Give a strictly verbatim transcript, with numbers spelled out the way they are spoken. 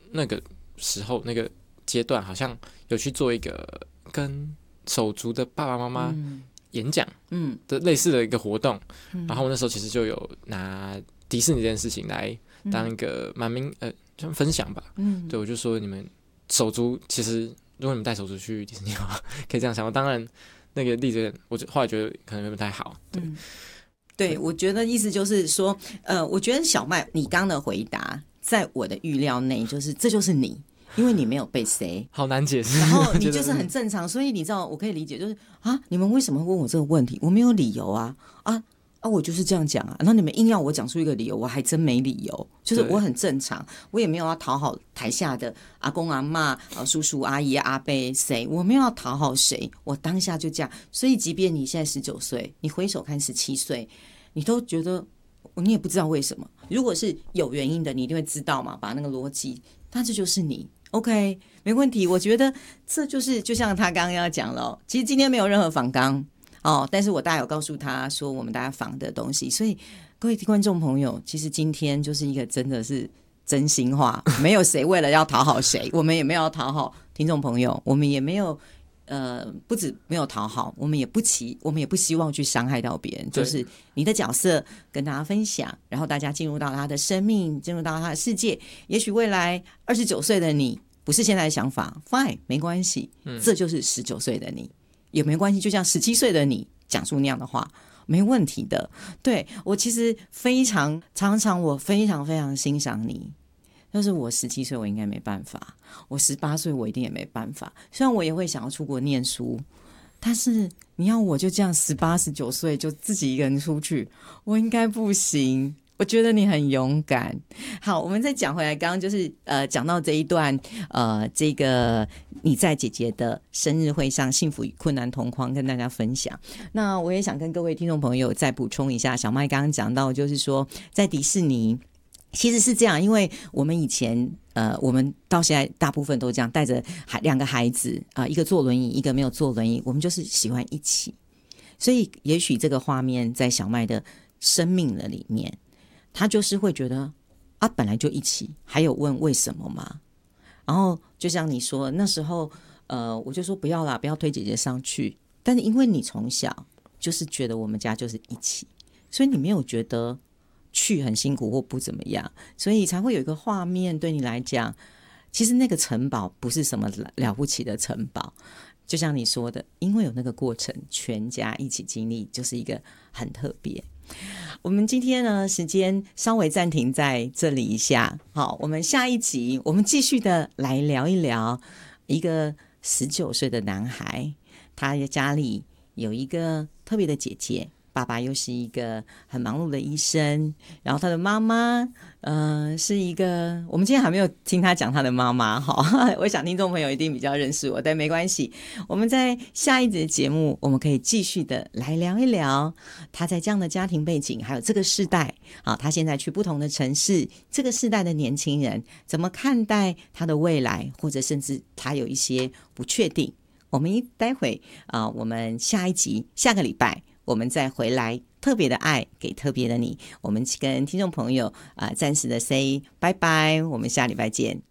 那个时候那个阶段，好像有去做一个跟手足的爸爸妈妈演讲的类似的一个活动，嗯、然后我那时候其实就有拿迪士尼这件事情来当一个蛮明呃就分享吧，嗯，对我就说你们手足其实如果你们带手足去迪士尼的话，可以这样想。我当然那个例子，我后来觉得可能不太好，对。嗯对，我觉得意思就是说，呃，我觉得小麦你刚的回答，在我的预料内，就是这就是你，因为你没有被塞， 好难解释， 然后你就是很正常，所以你知道，我可以理解，就是啊，你们为什么问我这个问题？我没有理由啊，啊啊，我就是这样讲啊，然后你们硬要我讲出一个理由，我还真没理由，就是我很正常，我也没有要讨好台下的阿公阿嬷、啊、叔叔阿姨阿伯谁，我没有要讨好谁，我当下就这样。所以即便你现在十九岁，你回首看十七岁，你都觉得你也不知道为什么。如果是有原因的，你一定会知道嘛，把那个逻辑，但这就是你。OK， 没问题。我觉得这就是就像他刚刚要讲了，其实今天没有任何访纲哦，但是我大概有告诉他说我们大家访的东西，所以各位观众朋友，其实今天就是一个真的是真心话，没有谁为了要讨好谁，我们也没有要讨好听众朋友，我们也没有呃，不止没有讨好，我们也不期，我们也不希望去伤害到别人，就是你的角色跟大家分享，然后大家进入到他的生命，进入到他的世界，也许未来二十九岁的你不是现在的想法 ，fine， 没关系，嗯，这就是十九岁的你。也没关系，就像十七岁的你讲出那样的话，没问题的。对，我其实非常常常，我非常非常欣赏你。但是我十七岁我应该没办法，我十八岁我一定也没办法。虽然我也会想要出国念书，但是你要我就这样十八、十九岁就自己一个人出去，我应该不行。我觉得你很勇敢。好，我们再讲回来，刚刚就是呃讲到这一段呃这个你在姐姐的生日会上幸福与困难同框跟大家分享。那我也想跟各位听众朋友再补充一下，小麦刚刚讲到就是说在迪士尼其实是这样，因为我们以前呃我们到现在大部分都这样带着两个孩子啊、呃，一个坐轮椅一个没有坐轮椅，我们就是喜欢一起，所以也许这个画面在小麦的生命的里面，他就是会觉得啊，本来就一起，还有问为什么吗？然后就像你说，那时候呃，我就说不要啦，不要推姐姐上去。但是因为你从小就是觉得我们家就是一起，所以你没有觉得去很辛苦或不怎么样，所以才会有一个画面对你来讲，其实那个城堡不是什么了不起的城堡。就像你说的，因为有那个过程，全家一起经历，就是一个很特别。我们今天呢，时间稍微暂停在这里一下。好，我们下一集我们继续的来聊一聊一个十九岁的男孩，他的家里有一个特别的姐姐，爸爸又是一个很忙碌的医生，然后他的妈妈呃，是一个，我们今天还没有听他讲他的妈妈哈，我想听众朋友一定比较认识我，但没关系，我们在下一集的节目我们可以继续的来聊一聊他在这样的家庭背景，还有这个世代啊，他现在去不同的城市，这个世代的年轻人怎么看待他的未来，或者甚至他有一些不确定。我们一待会啊、呃，我们下一集下个礼拜我们再回来，特别的爱给特别的你。我们跟听众朋友啊、呃，暂时的 say 拜拜，我们下礼拜见。